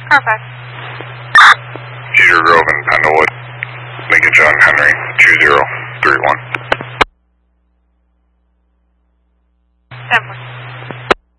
Perfect. Cedar Grove and Pendlewood. Lincoln John Henry 2031. 10.